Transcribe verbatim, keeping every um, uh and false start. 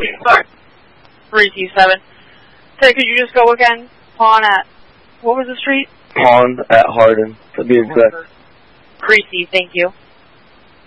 Sorry. three T seven. Ted, could you just go again? Pawn at, what was the street? Pawn at Hardin, to be exact. Creasy, thank you.